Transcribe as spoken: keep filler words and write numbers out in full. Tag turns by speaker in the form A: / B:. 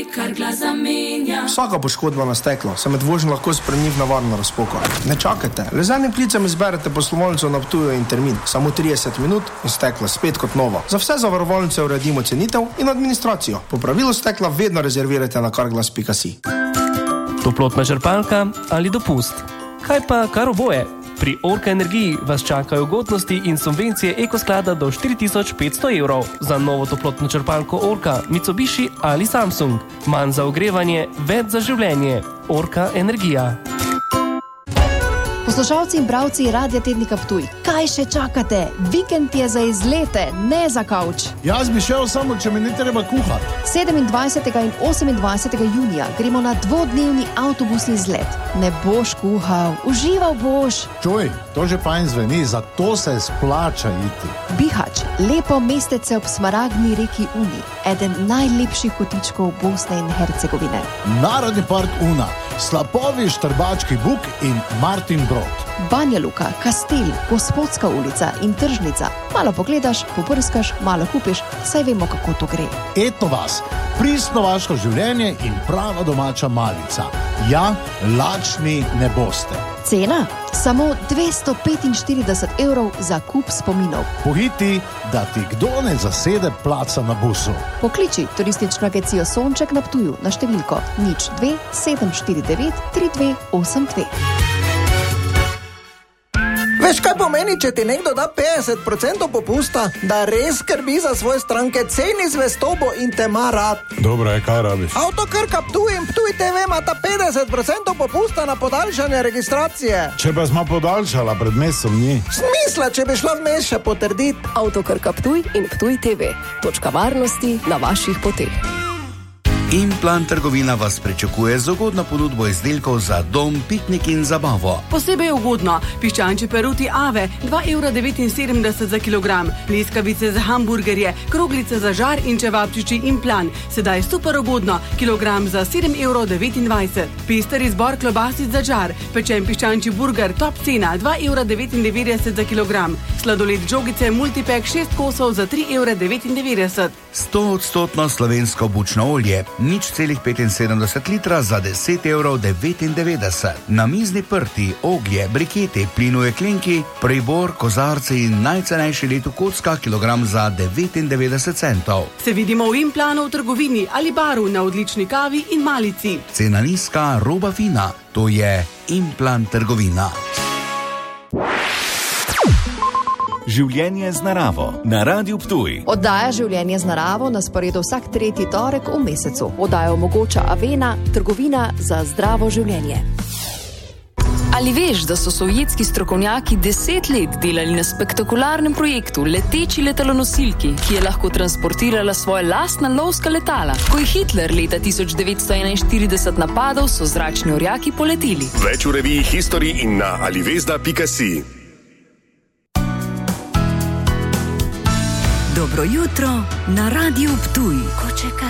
A: Kar glas zamenja.
B: Vsaka poškodba na steklo se med vožnjo lahko spremeni v nevarno razpoko. Ne čakajte, le z enim klicem izberete poslovalnico na Ptuju in termin. Samo trideset minut in steklo spet kot novo. Za vse zavarovalnice uredimo cenitev in administracijo. Po pravilu stekla vedno rezervirajte na karglas pika si.
C: Toplotna črpalka ali dopust? Kaj pa kar oboje? Pri Orka Energiji vas čakajo ugodnosti in subvencije ekosklada do štiri tisoč petsto evrov za novo toplotno črpalko Orka, Mitsubishi ali Samsung. Manj za ogrevanje, več za življenje. Orka Energija.
D: Poslušalci in bralci Radia Tednika Ptuj, kaj še čakate? Vikend je za izlete, ne za kavč.
E: Jaz bi šel samo, če mi ne treba kuhati.
D: sedemindvajsetega in osemindvajsetega junija gremo na dvodnevni avtobusni izlet. Ne boš kuhal, užival boš.
E: Čuj, to že fajn zveni, zato se splača iti.
D: Bihać, lepo mestece ob smaragdni reki Uni, eden najlepših kotičkov Bosne in Hercegovine.
E: Narodni park Una, slapovi Štrbački Buk in Martin Brod.
D: Banja Luka, Kastel, Gospodska ulica in tržnica. Malo pogledaš, poprskaš, malo kupiš, saj vemo, kako to gre.
E: Etno vas, pristno vaško življenje in prava domača malica. Ja, lačni ne boste.
D: Cena? Samo dvesto petinštirideset evrov za kup spominov.
E: Pohiti, da ti kdo ne zasede placa na busu.
D: Pokliči turistično agencijo Sonček na Ptuju na številko nič dve sedem štiri devet tri dve osem dve.
F: Veš, kaj pomeni, če ti nekdo da petdeset procentov popusta, da res skrbi za svoje stranke, ceni zvestobo in te ima rad?
E: Dobro je, kaj rabiš?
F: Avtokrka Ptuj in Ptuj te ve ima ta petdeset procentov popusta na podaljšanje registracije.
E: Če pa smo podaljšala pred mesecem dni.
F: Smisla, če bi šla vmes še potrditi.
G: Avtokrka Ptuj in Ptuj te ve. Točka varnosti na vaših poteh.
H: Implant trgovina vas pričakuje z ugodno ponudbo izdelkov za dom, piknik in zabavo.
I: Posebej ugodno, piščančji peruti Ave, dva evra devetinsedemdeset za kilogram, pleskavice za hamburgerje, kroglice za žar in čevapčiči Implant, sedaj super ugodno, kilogram za sedem evrov devetindvajset. Pester izbor klobasic za žar, pečen piščančji burger, top cena, dva evra devetindevetdeset za kilogram, sladoled žogice multipack šest kosov za tri evre devetindevetdeset.
H: sto odstotno slovensko bučno olje, nič celih petinsedemdeset litra za deset evrov devetindevetdeset. Namizni prti, oglje, briketi, plinuje klinki, pribor, kozarci in najcenejši letu kocka kilogram za devetindevetdeset centov.
I: Se vidimo v Implanu v trgovini ali baru na odlični kavi in malici.
H: Cena nizka, roba fina. To je Implant trgovina.
J: Življenje z naravo na Radiu Ptuj.
D: Oddaja Življenje z naravo na sporedu vsak tretji torek v mesecu. Oddaja omogoča Avena, trgovina za zdravo življenje.
G: Ali veš, da so sovjetski strokovnjaki deset let delali na spektakularnem projektu leteči letalonosilki, ki je lahko transportirala svoje lastna lovska letala? Ko je Hitler leta tisoč devetsto enainštirideset napadal, so zračni orjaki poleteli.
K: Več v reviji History in na alivezda pika si.
A: Dobro jutro na Radiu Ptuj. Ko čeka